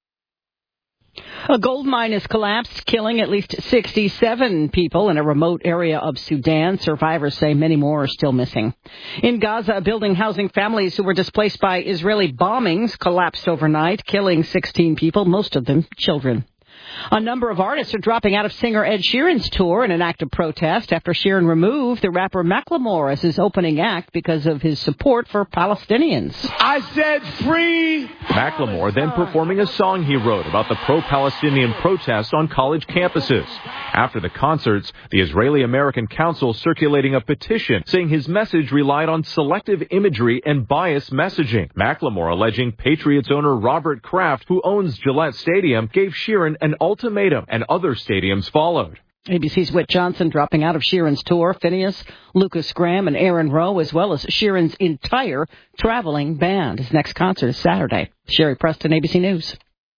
A gold mine has collapsed, killing at least 67 people in a remote area of Sudan. Survivors say many more are still missing. In Gaza, a building housing families who were displaced by Israeli bombings collapsed overnight, killing 16 people, most of them children. A number of artists are dropping out of singer Ed Sheeran's tour in an act of protest after Sheeran removed the rapper Macklemore as his opening act because of his support for Palestinians.
I said free!
Macklemore then performing a song he wrote about the pro-Palestinian protests on college campuses. After the concerts, the Israeli-American Council circulating a petition saying his message relied on selective imagery and biased messaging. Macklemore alleging Patriots owner Robert Kraft, who owns Gillette Stadium, gave Sheeran an ultimatum, and other stadiums followed.
ABC's Whit Johnson dropping out of Sheeran's tour. Phineas, Lucas Graham, and Aaron Rowe, as well as Sheeran's entire traveling band. His next concert is Saturday. Sherry Preston, ABC News.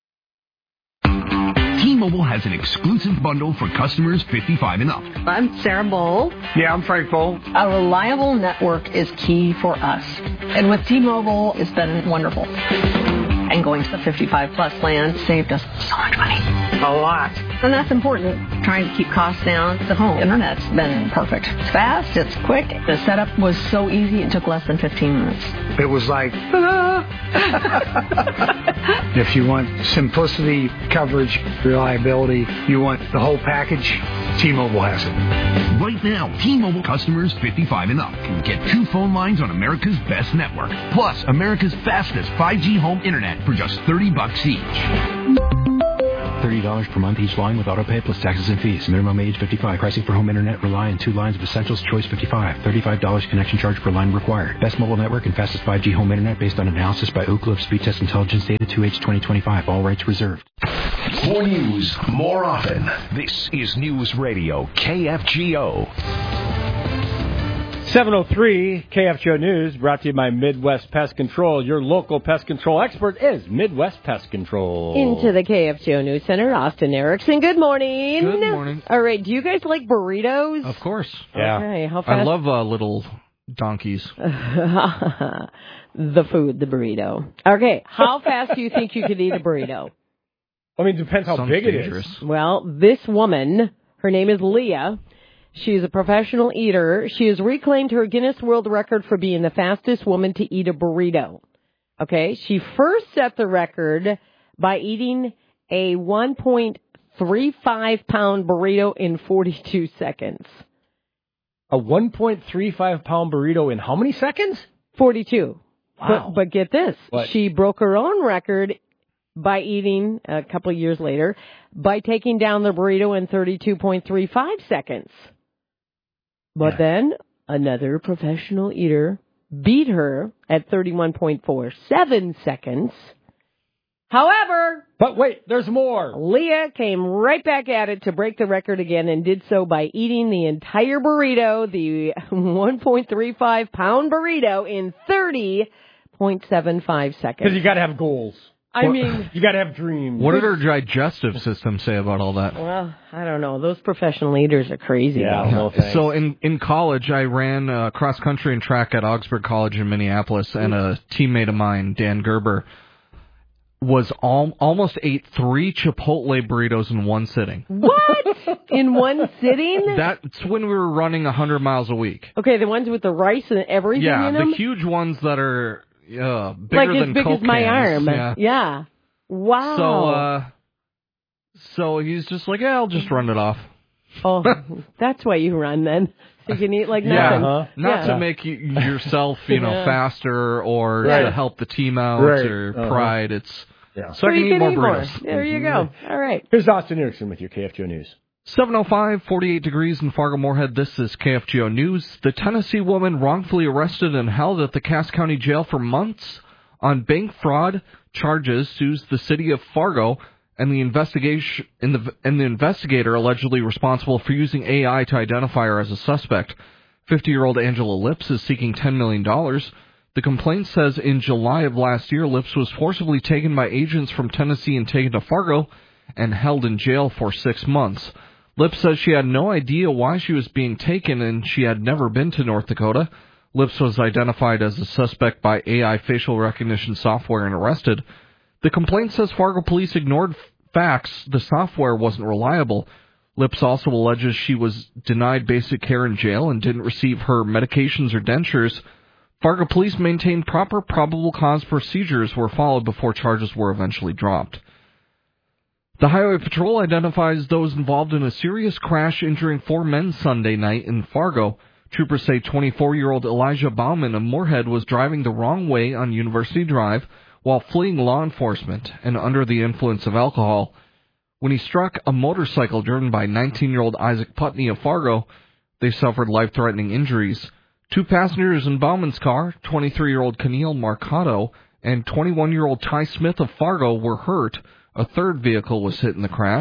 T-Mobile has an exclusive bundle for customers 55 and up.
I'm Sarah Bowl.
Yeah, I'm Frank Bowl.
A reliable network is key for us. And with T-Mobile, it's been wonderful. And going to the 55-plus plan saved us so much money.
A lot.
And that's important. Trying to keep costs down. The home internet's been perfect. It's fast, it's quick. The setup was so easy, it took less than 15 minutes.
It was like, if you want simplicity, coverage, reliability, you want the whole package, T-Mobile has it.
Right now, T-Mobile customers 55 and up can get 2 phone lines on America's best network, plus America's fastest 5G home internet for just $30 each.
$30 per month each line with autopay plus taxes and fees. Minimum age 55. Pricing for home internet rely on 2 lines of Essentials Choice 55. $35 connection charge per line required. Best mobile network and fastest 5G home internet based on analysis by Ookla of Speed Test Intelligence data 2H 2025. All rights reserved.
More news, more often. This is News Radio KFGO.
7:03 KFGO News brought to you by Midwest Pest Control. Your local pest control expert is Midwest Pest Control.
Into the KFGO News Center, Austin Erickson. Good morning.
Good morning.
All right, do you guys like burritos?
Of course.
Yeah.
Okay, how fast?
I love little donkeys.
The food, the burrito. Okay, how fast do you think you could eat a burrito?
I mean, it depends how big
dangerous.
it is.
Well, this woman, her name is Leah. She's a professional eater. She has reclaimed her Guinness World Record for being the fastest woman to eat a burrito. Okay, she first set the record by eating a 1.35-pound burrito in 42 seconds.
A 1.35-pound burrito in how many seconds?
42.
Wow.
But get this.
What?
She broke her own record by eating, a couple of years later, by taking down the burrito in 32.35 seconds. But then another professional eater beat her at 31.47 seconds. However...
But wait, there's more.
Leah came right back at it to break the record again and did so by eating the entire burrito, the 1.35-pound burrito, in 30.75 seconds.
Because you got to have goals.
I mean...
You got to have dreams.
What did her digestive system say about all that?
Well, I don't know. Those professional eaters are crazy.
Yeah,
though.
no thanks.
So in college, I ran cross country and track at Augsburg College in Minneapolis, and a teammate of mine, Dan Gerber, was almost ate 3 Chipotle burritos in one sitting.
What? In one sitting?
That's when we were running 100 miles a week.
Okay, the ones with the rice and everything in them?
The huge ones that are bigger
like as
than
big
Coke
as my
cans.
arm. Yeah. Wow.
So he's just like, yeah, I'll just run it off.
Oh, that's why you run then. So you can eat like nothing.
Yeah, not to make yourself, faster or to help the team out or pride. It's so I can eat more burritos.
There you go. All right.
Here's Austin Erickson with your KFGO News.
7:05, 48 degrees in Fargo-Moorhead. This is KFGO News. The Tennessee woman wrongfully arrested and held at the Cass County Jail for months on bank fraud charges sues the city of Fargo and the investigator allegedly responsible for using AI to identify her as a suspect. 50-year-old Angela Lips is seeking $10 million. The complaint says in July of last year, Lips was forcibly taken by agents from Tennessee and taken to Fargo and held in jail for 6 months. Lips says she had no idea why she was being taken and she had never been to North Dakota. Lips was identified as a suspect by AI facial recognition software and arrested. The complaint says Fargo police ignored facts. The software wasn't reliable. Lips also alleges she was denied basic care in jail and didn't receive her medications or dentures. Fargo police maintained proper probable cause procedures were followed before charges were eventually dropped. The Highway Patrol identifies those involved in a serious crash injuring 4 men Sunday night in Fargo. Troopers say 24-year-old Elijah Bauman of Moorhead was driving the wrong way on University Drive while fleeing law enforcement and under the influence of alcohol. When he struck a motorcycle driven by 19-year-old Isaac Putney of Fargo, they suffered life-threatening injuries. 2 passengers in Bauman's car, 23-year-old Keneal Marcato and 21-year-old Ty Smith of Fargo, were hurt. A third vehicle was hit in the crash.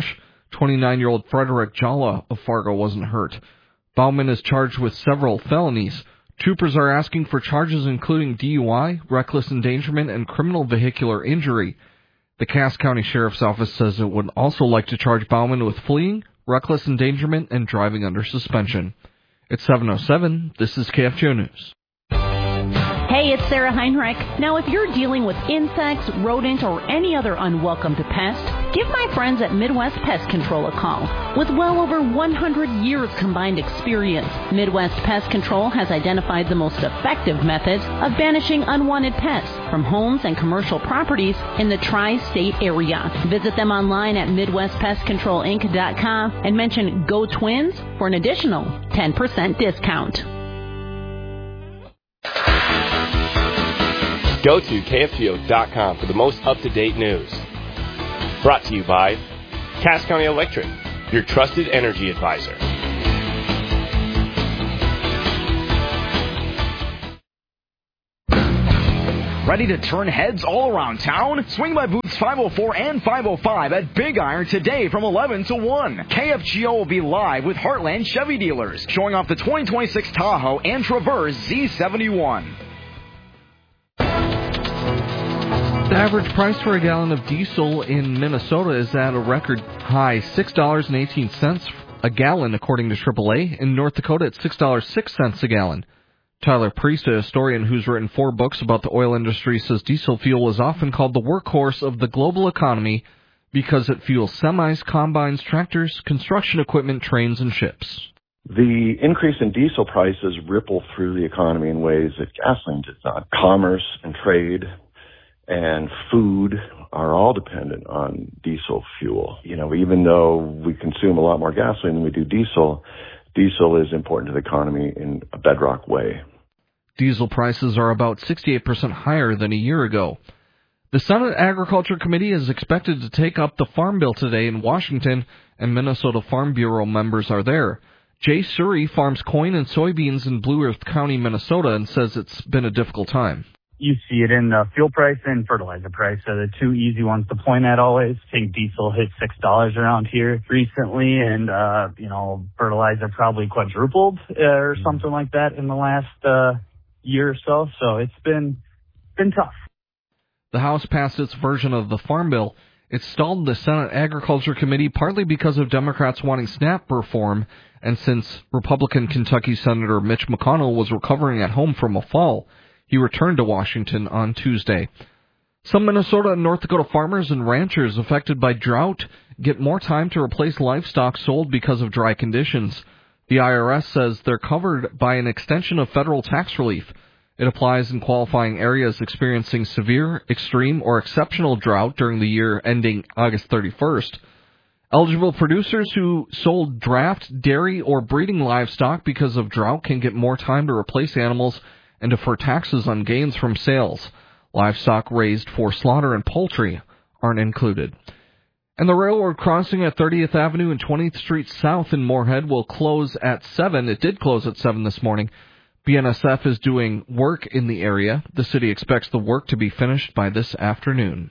29-year-old Frederick Jalla of Fargo wasn't hurt. Bauman is charged with several felonies. Troopers are asking for charges including DUI, reckless endangerment, and criminal vehicular injury. The Cass County Sheriff's Office says it would also like to charge Bauman with fleeing, reckless endangerment, and driving under suspension. It's 7:07. This is KFGO News.
Hey, it's Sarah Heinrich. Now, if you're dealing with insects, rodent, or any other unwelcome pest, give my friends at Midwest Pest Control a call. With well over 100 years combined experience, Midwest Pest Control has identified the most effective methods of banishing unwanted pests from homes and commercial properties in the tri-state area. Visit them online at MidwestPestControlInc.com and mention Go Twins for an additional 10% discount.
Go to KFGO.com for the most up-to-date news. Brought to you by Cass County Electric, your trusted energy advisor.
Ready to turn heads all around town? Swing by booths 504 and 505 at Big Iron today from 11 to 1. KFGO will be live with Heartland Chevy dealers, showing off the 2026 Tahoe and Traverse Z71.
The average price for a gallon of diesel in Minnesota is at a record high $6.18 a gallon, according to AAA. In North Dakota, it's $6.06 a gallon. Tyler Priest, a historian who's written 4 books about the oil industry, says diesel fuel is often called the workhorse of the global economy because it fuels semis, combines, tractors, construction equipment, trains, and ships.
The increase in diesel prices ripple through the economy in ways that gasoline does not. Commerce and trade and food are all dependent on diesel fuel. You know, even though we consume a lot more gasoline than we do diesel, diesel is important to the economy in a bedrock way.
Diesel prices are about 68% higher than a year ago. The Senate Agriculture Committee is expected to take up the Farm Bill today in Washington, and Minnesota Farm Bureau members are there. Jay Suri farms corn and soybeans in Blue Earth County, Minnesota, and says it's been a difficult time.
You see it in the fuel price and fertilizer price. So the two easy ones to point at always. I think diesel hit $6 around here recently, and, fertilizer probably quadrupled or something like that in the last year or so. So it's been tough.
The House passed its version of the Farm Bill. It stalled the Senate Agriculture Committee partly because of Democrats wanting SNAP reform, and since Republican Kentucky Senator Mitch McConnell was recovering at home from a fall. He returned to Washington on Tuesday. Some Minnesota and North Dakota farmers and ranchers affected by drought get more time to replace livestock sold because of dry conditions. The IRS says they're covered by an extension of federal tax relief. It applies in qualifying areas experiencing severe, extreme, or exceptional drought during the year ending August 31st. Eligible producers who sold draft, dairy, or breeding livestock because of drought can get more time to replace animals and defer taxes on gains from sales. Livestock raised for slaughter and poultry aren't included. And the railroad crossing at 30th Avenue and 20th Street South in Moorhead will close at 7. It did close at 7 this morning. BNSF is doing work in the area. The city expects the work to be finished by this afternoon.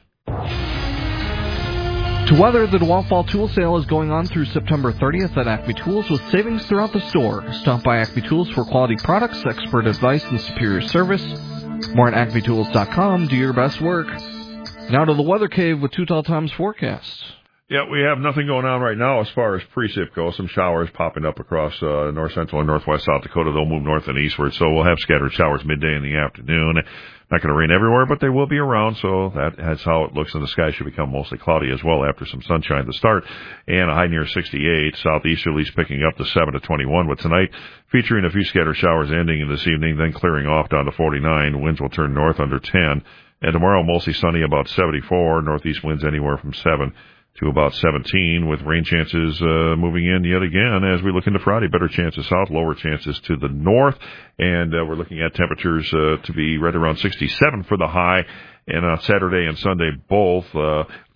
To weather, the DeWalt Fall Tool Sale is going on through September 30th at Acme Tools with savings throughout the store. Stop by Acme Tools for quality products, expert advice, and superior service. More at acmetools.com. Do your best work. Now to the Weather Cave with 2 Times forecasts.
Yeah, we have nothing going on right now as far as precip goes. Some showers popping up across north central and northwest South Dakota. They'll move north and eastward, so we'll have scattered showers midday in the afternoon. Not going to rain everywhere, but they will be around, so that's how it looks, and the sky should become mostly cloudy as well after some sunshine to start. And a high near 68, southeasterlies picking up to 7 to 21, but tonight featuring a few scattered showers ending in this evening, then clearing off down to 49. Winds will turn north under 10. And tomorrow mostly sunny, about 74, northeast winds anywhere from 7 to about 17, with rain chances moving in yet again as we look into Friday. Better chances south, lower chances to the north, and we're looking at temperatures to be right around 67 for the high, and on Saturday and Sunday both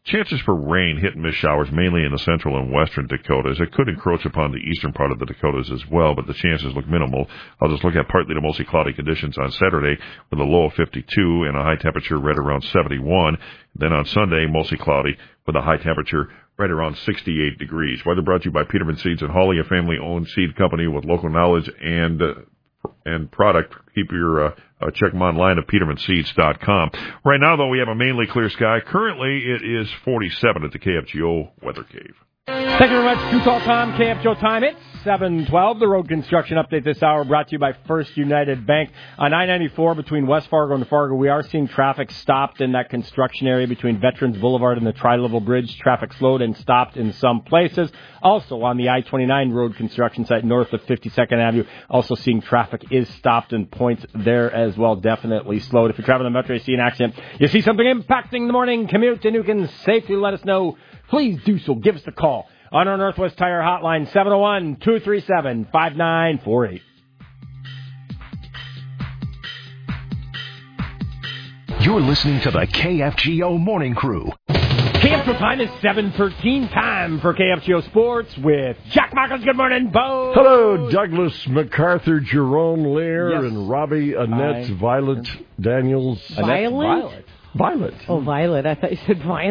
Chances for rain, hit and miss showers, mainly in the central and western Dakotas. It could encroach upon the eastern part of the Dakotas as well, but the chances look minimal. I'll just look at partly to mostly cloudy conditions on Saturday with a low of 52 and a high temperature right around 71. Then on Sunday, mostly cloudy with a high temperature right around 68 degrees. Weather brought to you by Peterman Seeds and Hawley, a family-owned seed company with local knowledge and product. Keep your check them online at petermanseeds.com. Right now, though, we have a mainly clear sky. Currently, it is 47 at the KFGO Weather Cave.
Thank you very much. True Call Tom, KFGO time. It's 7:12. The road construction update this hour brought to you by First United Bank. On I-94 between West Fargo and Fargo, we are seeing traffic stopped in that construction area between Veterans Boulevard and the Tri-Level Bridge. Traffic slowed and stopped in some places. Also on the I-29 road construction site north of 52nd Avenue, also seeing traffic is stopped in points there as well. Definitely slowed. If you're traveling the Metro, you see an accident, you see something impacting the morning commute, and you can safely let us know, please do so. Give us a call on our Northwest Tire hotline, 701-237-5948.
You're listening to the KFGO Morning Crew.
KFGO time is 7:13. Time for KFGO Sports with Jack Michaels. Good morning, Bo.
Hello, Douglas MacArthur, Jerome Lear,
Yes.
and Robbie Annette, Violet Daniels.
Violet?
Violet.
Oh, Violet. I thought you said violent.